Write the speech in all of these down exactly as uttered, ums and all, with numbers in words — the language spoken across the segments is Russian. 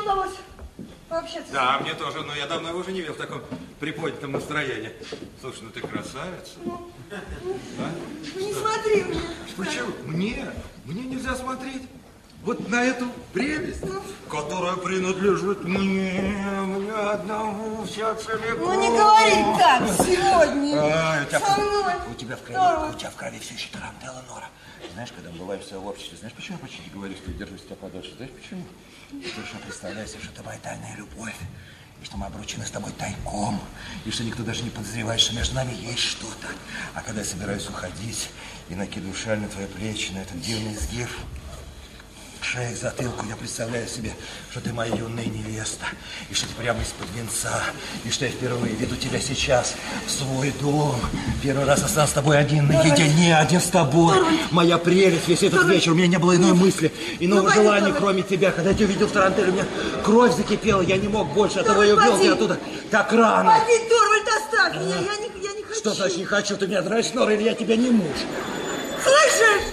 удалось пообщаться. Да, мне тоже, но я давно его уже не видел в таком приподнятом настроении. Слушай, ну ты красавица. Ну, да? ну не смотри мне. Почему? Мне? Мне нельзя смотреть. Вот на эту прелесть, ну, которая принадлежит мне, мне одному, вся целиком. Ну не говори так сегодня а, со тебя, мной. У тебя в крови, у тебя в крови все еще тарантелла, Нора. Знаешь, когда мы бываем в своем обществе, знаешь, почему я почти говорю, что я держусь тебя подальше? Знаешь, почему? Ты точно представляешь себе, что это моя тайная любовь. И что мы обручены с тобой тайком. И что никто даже не подозревает, что между нами есть что-то. А когда я собираюсь уходить и накидываю шаль на твои плечи, на этот дивный изгиб, шея к затылку, я представляю себе, что ты моя юная невеста, и что ты прямо из-под венца, и что я впервые веду тебя сейчас в свой дом. Первый раз останусь с тобой один наедине, один с тобой. Торвальд. Моя прелесть, весь этот Торвальд. Вечер, у меня не было иной мысли, иного ну, желания, Торвальд. Кроме тебя. Когда я тебя увидел в тарантелле, у меня кровь закипела, я не мог больше, оттого я увел тебя оттуда так рано. Поди, Торвальд, оставь меня, я не, я не хочу. Что значит не хочу? Ты меня нравишься, Нора, или я тебя не муж? Слышишь?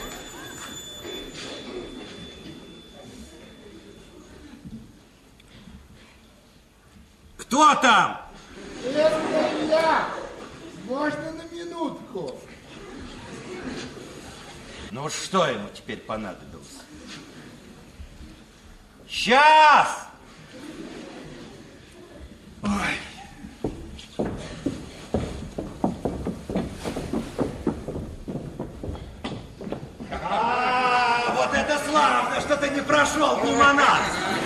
Кто там? Это я. Можно на минутку? Ну что ему теперь понадобилось? Сейчас! Ой. А, вот это славно, что ты не прошел мимо нас.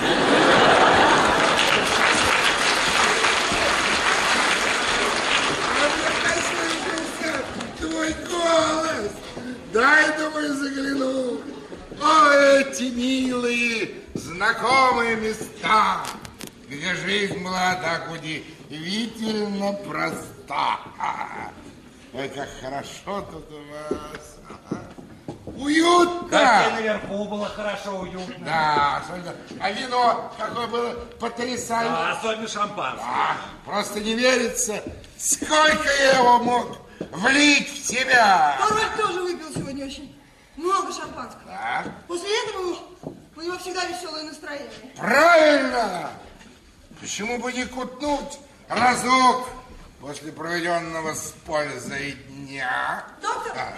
Твой голос! Дай, думаю, загляну. О, эти милые, знакомые места, где жизнь была так удивительно проста. Ой, как хорошо тут у вас. Уютно. Как и наверху было хорошо, уютно. Да, особенно. А вино какое было потрясающее. Да, особенно шампанское. Да, просто не верится, сколько я его мог влить в себя. Торвальд тоже выпил сегодня очень много шампанского. Да. После этого у него всегда веселое настроение. Правильно. Почему бы не кутнуть разок после проведенного с пользой дня? Доктор, а,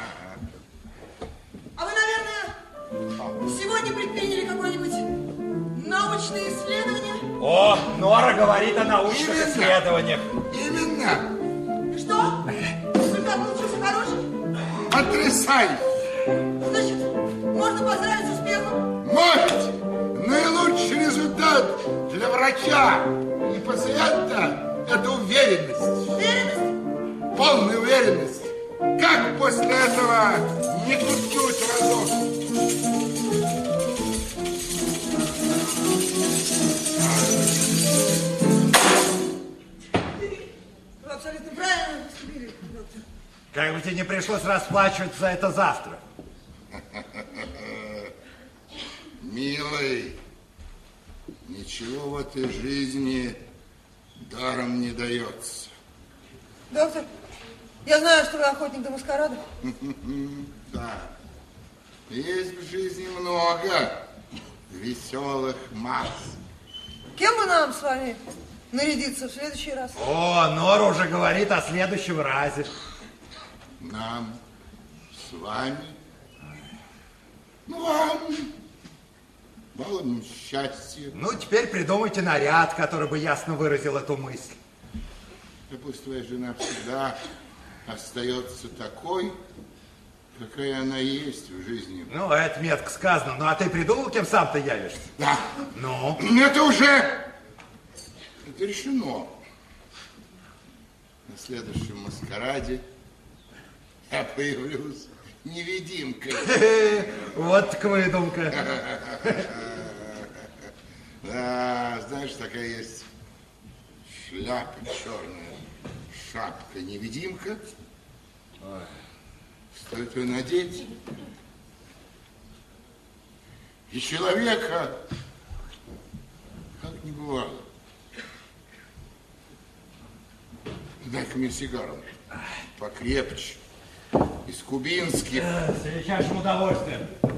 а вы, наверное, сегодня предприняли какое-нибудь научное исследование? О, Нора говорит о научных Именно. исследованиях. Именно. Что? Результат получился хороший? Потрясающе. Значит, можно поздравить с успехом? Мать! Наилучший результат для врача и пациента – это уверенность. Уверенность? Полная уверенность. Как после этого не кутнуть разок? Вы абсолютно правильно поступили, доктор. Как бы тебе не пришлось расплачиваться за это завтра. Милый, ничего в этой жизни даром не дается. Доктор, я знаю, что вы охотник до маскарадов. Да. Есть в жизни много веселых масс. Кем бы нам с вами нарядиться в следующий раз? О, Нора уже говорит о следующем разе. Нам с вами, ну, вам, балом счастья. Ну, теперь придумайте наряд, который бы ясно выразил эту мысль. Да пусть твоя жена всегда остается такой, какая она есть в жизни. Ну, это метко сказано. Ну, а ты придумал, кем сам-то явишься? Да. Ну? Это уже это решено. На следующем маскараде я появлюсь невидимкой. Вот так выдумка. Да, знаешь, такая есть шляпа черная, шапка-невидимка. Стоит ее надеть, и человека как не бывало. Дай-ка мне сигару покрепче, из кубинских. С величайшим удовольствием.